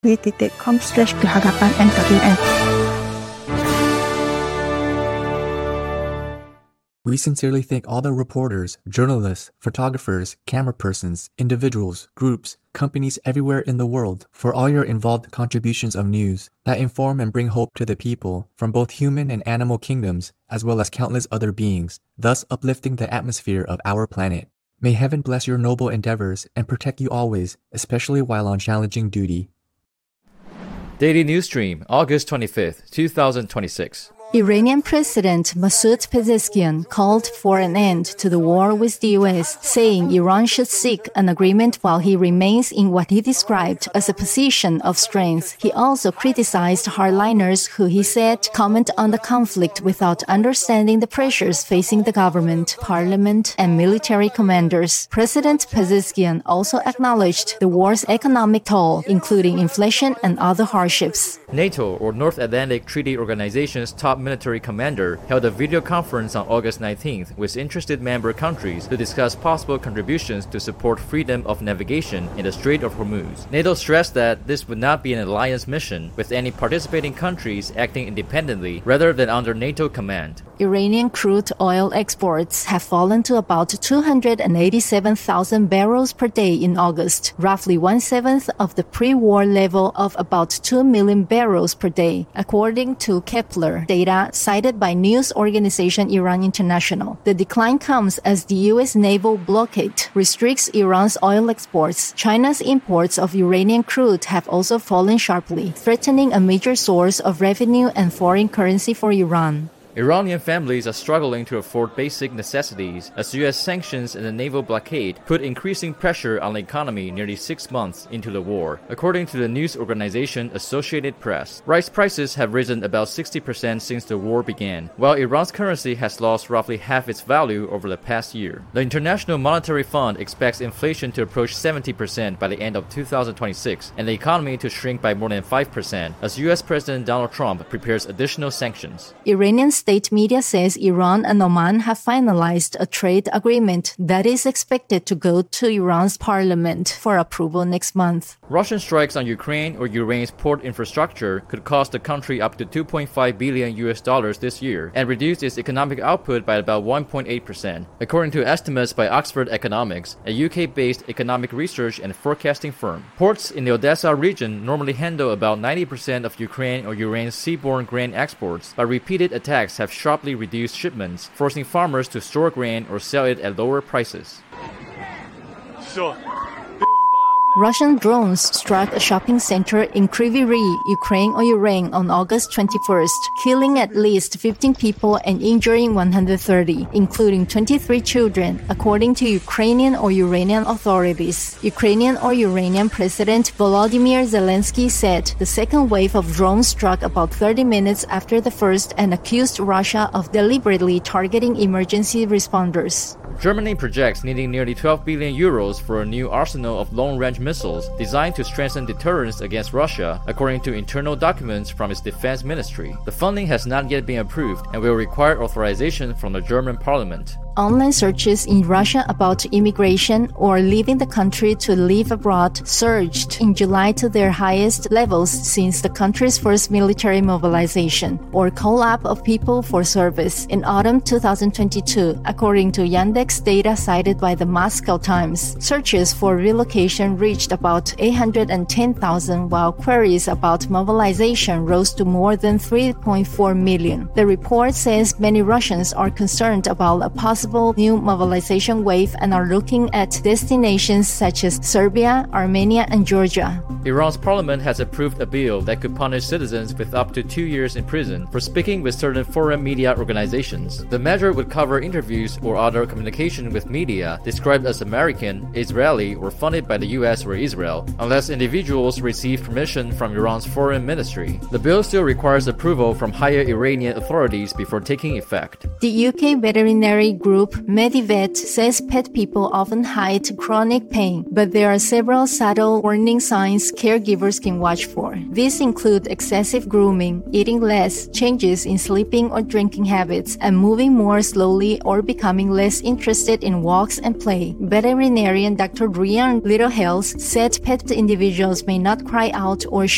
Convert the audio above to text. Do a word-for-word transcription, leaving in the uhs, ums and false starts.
http.com slash kehadapan N W N. We sincerely thank all the reporters, journalists, photographers, camera persons, individuals, groups, companies everywhere in the world for all your involved contributions of news that inform and bring hope to the people from both human and animal kingdoms, as well as countless other beings, thus uplifting the atmosphere of our planet. May heaven bless your noble endeavors and protect you always, especially while on challenging duty. Daily News Stream, August twenty-fifth, twenty twenty-six. Iranian President Masoud Pezeshkian called for an end to the war with the U S, saying Iran should seek an agreement while he remains in what he described as a position of strength. He also criticized hardliners who, he said, comment on the conflict without understanding the pressures facing the government, parliament, and military commanders. President Pezeshkian also acknowledged the war's economic toll, including inflation and other hardships. NATO, or North Atlantic Treaty Organization's top military commander, held a video conference on August nineteenth with interested member countries to discuss possible contributions to support freedom of navigation in the Strait of Hormuz. NATO stressed that this would not be an alliance mission, with any participating countries acting independently rather than under NATO command. Iranian crude oil exports have fallen to about two hundred eighty-seven thousand barrels per day in August, roughly one-seventh of the pre-war level of about two million barrels per day, according to Kepler data cited by news organization Iran International. The decline comes as the U S naval blockade restricts Iran's oil exports. China's imports of Iranian crude have also fallen sharply, threatening a major source of revenue and foreign currency for Iran. Iranian families are struggling to afford basic necessities as U S sanctions and the naval blockade put increasing pressure on the economy nearly six months into the war, according to the news organization Associated Press. Rice prices have risen about sixty percent since the war began, while Iran's currency has lost roughly half its value over the past year. The International Monetary Fund expects inflation to approach seventy percent by the end of two thousand twenty-six and the economy to shrink by more than five percent as U S President Donald Trump prepares additional sanctions. Iranian state media says Iran and Oman have finalized a trade agreement that is expected to go to Iran's parliament for approval next month. Russian strikes on Ukraine or Ukraine's port infrastructure could cost the country up to two point five billion U S dollars this year and reduce its economic output by about one point eight percent, according to estimates by Oxford Economics, a U K-based economic research and forecasting firm. Ports in the Odessa region normally handle about ninety percent of Ukraine or Ukraine's seaborne grain exports, but repeated attacks have sharply reduced shipments, forcing farmers to store grain or sell it at lower prices. So. Russian drones struck a shopping center in Kryvyi Rih, Ukraine or Iran on August twenty-first, killing at least fifteen people and injuring one hundred thirty, including twenty-three children, according to Ukrainian or Iranian authorities. Ukrainian or Iranian President Volodymyr Zelensky said the second wave of drones struck about thirty minutes after the first and accused Russia of deliberately targeting emergency responders. Germany projects needing nearly twelve billion euros for a new arsenal of long-range missiles designed to strengthen deterrence against Russia, according to internal documents from its defense ministry. The funding has not yet been approved and will require authorization from the German parliament. Online searches in Russia about immigration or leaving the country to live abroad surged in July to their highest levels since the country's first military mobilization, or call-up of people for service, in autumn two thousand twenty-two, according to Yandex data cited by the Moscow Times. Searches for relocation reached about eight hundred ten thousand, while queries about mobilization rose to more than three point four million. The report says many Russians are concerned about a possible new mobilization wave and are looking at destinations such as Serbia, Armenia, and Georgia. Iran's parliament has approved a bill that could punish citizens with up to two years in prison for speaking with certain foreign media organizations. The measure would cover interviews or other communication with media described as American, Israeli, or funded by the U S or Israel, unless individuals receive permission from Iran's foreign ministry. The bill still requires approval from higher Iranian authorities before taking effect. The U K veterinary group Medivet says pet people often hide chronic pain, but there are several subtle warning signs caregivers can watch for. These include excessive grooming, eating less, changes in sleeping or drinking habits, and moving more slowly or becoming less interested in walks and play. Veterinarian Doctor Rian Littlehales said pet individuals may not cry out or